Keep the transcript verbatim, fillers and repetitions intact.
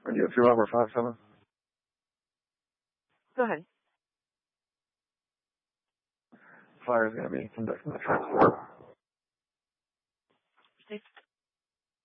Are you two over five seven? Go ahead. Fire is going to be conducting the transport.